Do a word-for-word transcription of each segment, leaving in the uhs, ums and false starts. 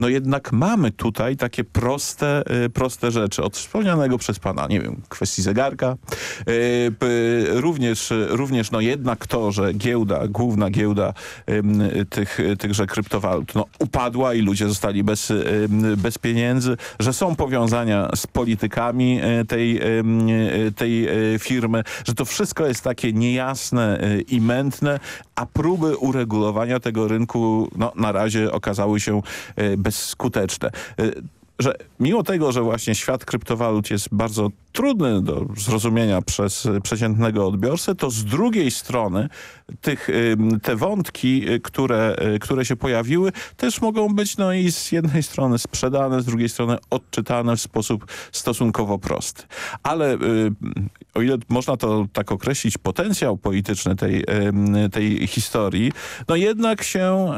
no jednak mamy tutaj takie proste, proste rzeczy. Od wspomnianego przez pana, nie wiem, kwestii zegarka. Również, również no jednak to, że giełda, główna giełda tych, tychże kryptowalut no, upadła i ludzie zostali bez, bez pieniędzy, że są powiązania z politykami tej, tej firmy, że to wszystko jest takie niejasne i mętne, a próby uregulowania tego rynku no, na razie okazały się bezskuteczne. Że mimo tego, że właśnie świat kryptowalut jest bardzo trudny do zrozumienia przez przeciętnego odbiorcę, to z drugiej strony tych, te wątki, które, które się pojawiły, też mogą być no i z jednej strony sprzedane, z drugiej strony odczytane w sposób stosunkowo prosty. Ale o ile można to tak określić, potencjał polityczny tej, tej historii, no jednak się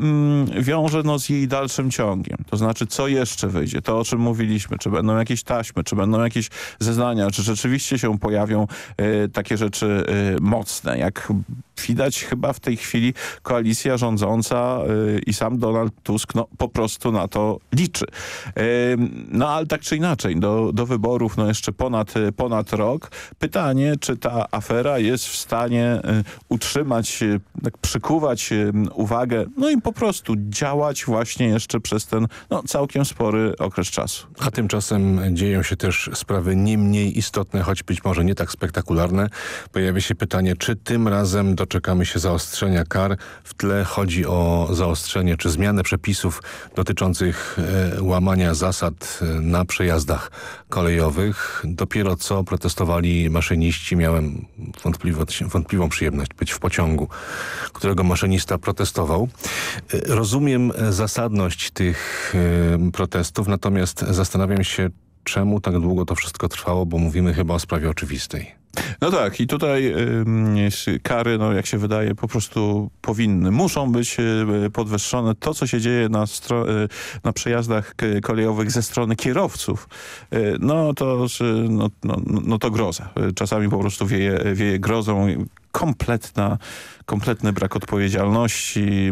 wiąże no z jej dalszym ciągiem. To znaczy, co jeszcze wyjdzie? To, o czym mówiliśmy, czy będą jakieś taśmy, czy będą jakieś zeznania, czy rzeczywiście się pojawią y, takie rzeczy y, mocne. Jak widać, chyba w tej chwili koalicja rządząca y, i sam Donald Tusk no, po prostu na to liczy. Y, no ale tak czy inaczej, do, do wyborów no, jeszcze ponad, ponad rok. Pytanie, czy ta afera jest w stanie y, utrzymać, y, tak przykuwać y, uwagę, no i po prostu działać właśnie jeszcze przez ten no, całkiem spory okres czasu. A tymczasem dzieją się też sprawy nie mniej istotne, choć być może nie tak spektakularne. Pojawia się pytanie, czy tym razem doczekamy się zaostrzenia kar. W tle chodzi o zaostrzenie czy zmianę przepisów dotyczących e, łamania zasad na przejazdach kolejowych. Dopiero co protestowali maszyniści. Miałem wątpliwą przyjemność być w pociągu, którego maszynista protestował. E, rozumiem zasadność tych e, protestów, natomiast zastanawiam się, czemu tak długo to wszystko trwało, bo mówimy chyba o sprawie oczywistej. No tak, i tutaj y, kary, no jak się wydaje, po prostu powinny, muszą być y, podwyższone. To, co się dzieje na, stro, y, na przejazdach kolejowych ze strony kierowców, y, no, to, y, no, no, no to groza. Czasami po prostu wieje, wieje grozą. Kompletna, kompletny brak odpowiedzialności,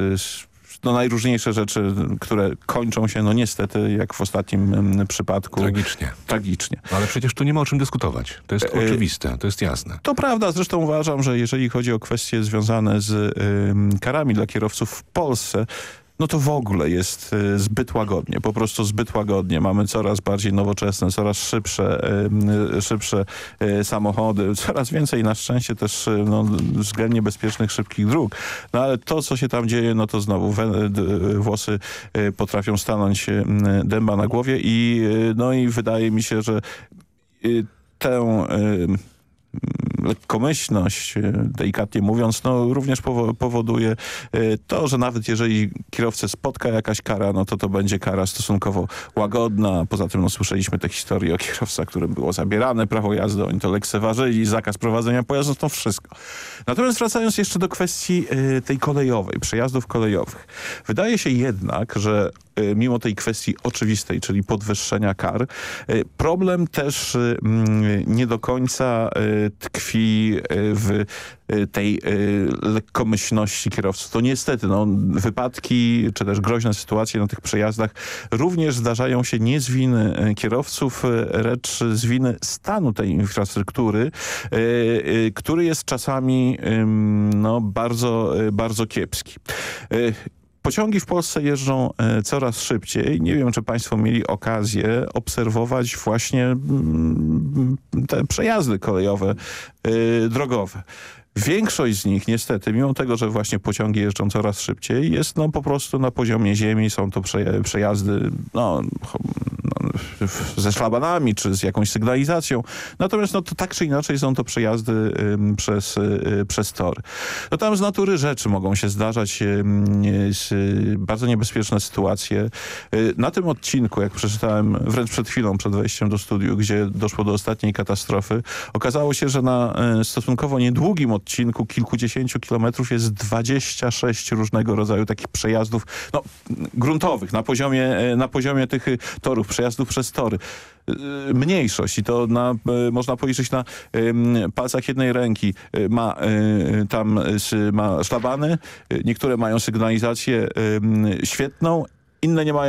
y, no najróżniejsze rzeczy, które kończą się, no niestety, jak w ostatnim przypadku. Tragicznie. Tragicznie. Ale przecież tu nie ma o czym dyskutować. To jest e, oczywiste, to jest jasne. To prawda. Zresztą uważam, że jeżeli chodzi o kwestie związane z y, karami dla kierowców w Polsce, no to w ogóle jest y, zbyt łagodnie, po prostu zbyt łagodnie. Mamy coraz bardziej nowoczesne, coraz szybsze, y, szybsze y, samochody, coraz więcej na szczęście też y, no, względnie bezpiecznych, szybkich dróg. No ale to, co się tam dzieje, no to znowu we, y, włosy y, potrafią stanąć y, dęba na głowie i, y, no i wydaje mi się, że y, tę... Y, lekkomyślność, delikatnie mówiąc, no również powo powoduje to, że nawet jeżeli kierowcę spotka jakaś kara, no to to będzie kara stosunkowo łagodna. Poza tym no, słyszeliśmy te historie o kierowcach, którym było zabierane prawo jazdy, oni to lekceważyli, zakaz prowadzenia pojazdu, to wszystko. Natomiast wracając jeszcze do kwestii y, tej kolejowej, przejazdów kolejowych. Wydaje się jednak, że y, mimo tej kwestii oczywistej, czyli podwyższenia kar, y, problem też y, y, nie do końca y, tkwi w tej lekkomyślności kierowców. To niestety, no, wypadki czy też groźne sytuacje na tych przejazdach również zdarzają się nie z winy kierowców, lecz z winy stanu tej infrastruktury, który jest czasami no, bardzo, bardzo kiepski. Pociągi w Polsce jeżdżą e, coraz szybciej. Nie wiem, czy państwo mieli okazję obserwować właśnie mm, te przejazdy kolejowe, e, drogowe. Większość z nich niestety, mimo tego, że właśnie pociągi jeżdżą coraz szybciej, jest no po prostu na poziomie ziemi. Są to prze, przejazdy no, no, ze szlabanami czy z jakąś sygnalizacją. Natomiast no, to tak czy inaczej są to przejazdy y, przez, y, przez tory. No, tam z natury rzeczy mogą się zdarzać y, y, bardzo niebezpieczne sytuacje. Y, na tym odcinku, jak przeczytałem wręcz przed chwilą, przed wejściem do studiu, gdzie doszło do ostatniej katastrofy, okazało się, że na y, stosunkowo niedługim odcinku kilkudziesięciu kilometrów jest dwadzieścia sześć różnego rodzaju takich przejazdów no, gruntowych na poziomie, na poziomie tych torów, przejazdów przez tory. Mniejszość i to na, można policzyć na y, palcach jednej ręki. Ma y, tam y, ma szlabany, niektóre mają sygnalizację y, świetną, inne nie mają